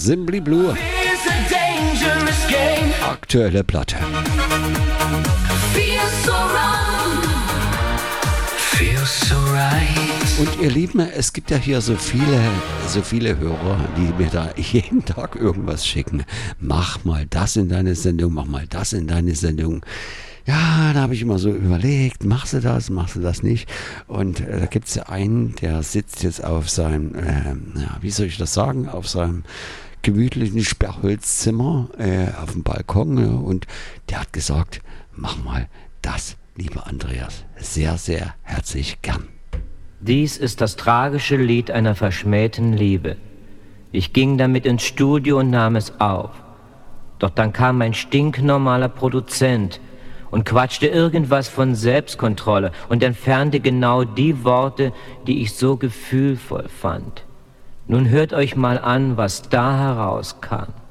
Simply Blue. Aktuelle Platte. Und ihr Lieben, es gibt ja hier so viele Hörer, die mir da jeden Tag irgendwas schicken. Mach mal das in deine Sendung, mach mal das in deine Sendung. Ja, da habe ich immer so überlegt, machst du das nicht? Und da gibt es ja einen, der sitzt jetzt auf seinem, wie soll ich das sagen, auf seinem gemütlichen Sperrholzzimmer auf dem Balkon, und der hat gesagt, mach mal das, lieber Andreas. Sehr, sehr herzlich gern. Dies ist das tragische Lied einer verschmähten Liebe. Ich ging damit ins Studio und nahm es auf. Doch dann kam ein stinknormaler Produzent und quatschte irgendwas von Selbstkontrolle und entfernte genau die Worte, die ich so gefühlvoll fand. Nun hört euch mal an, was da herauskam.